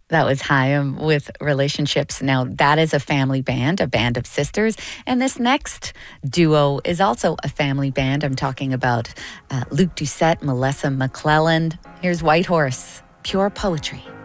That was Chaim with Relationships. Now, that is a family band, a band of sisters. And this next duo is also a family band. I'm talking about Luke Doucette, Melissa McClelland. Here's White Horse, Pure Poetry.